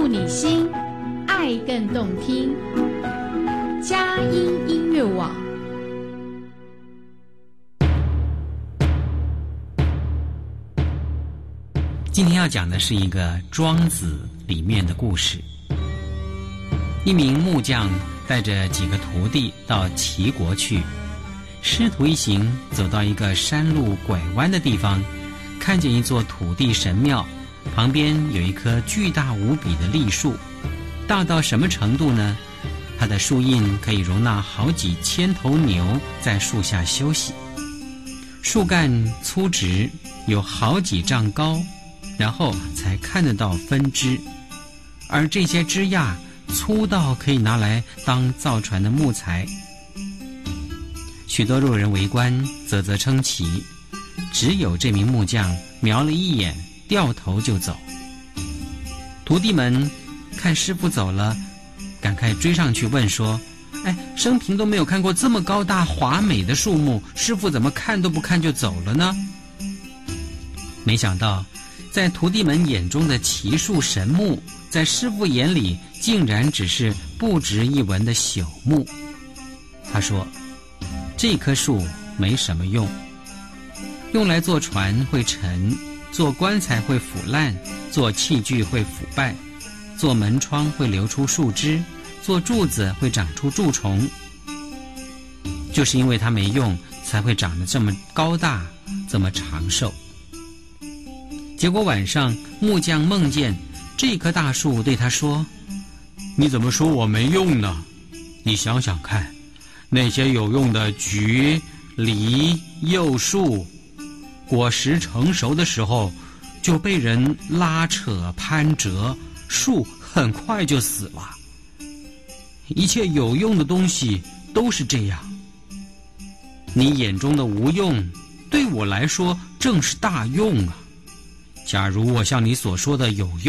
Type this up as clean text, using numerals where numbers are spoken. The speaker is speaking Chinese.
触你心，爱更动听。佳音音乐网。 今天要讲的是一个《庄子》里面的故事。一名木匠带着几个徒弟到齐国去，师徒一行走到一个山路拐弯的地方，看见一座土地神庙，旁边有一棵巨大无比的栗树，大到什么程度呢？它的树荫可以容纳好几千头牛在树下休息，树干粗直，有好几丈高，然后才看得到分支，而这些枝桠粗到可以拿来当造船的木材。许多路人围观，啧啧称奇，只有这名木匠瞄了一眼，掉头就走。徒弟们看师傅走了，赶快追上去问说：生平都没有看过这么高大华美的树木，师傅怎么看都不看就走了呢？没想到在徒弟们眼中的奇树神木，在师傅眼里竟然只是不值一文的朽木。他说：这棵树没什么用，用来做船会沉，做棺材会腐烂，做器具会腐败，做门窗会流出树枝，做柱子会长出蛀虫。就是因为它没用，才会长得这么高大，这么长寿。结果晚上，木匠梦见这棵大树对他说：你怎么说我没用呢？你想想看，那些有用的橘、梨、柚树，果实成熟的时候就被人拉扯攀折，树很快就死了。一切有用的东西都是这样。你眼中的无用，对我来说正是大用啊。假如我像你所说的有用，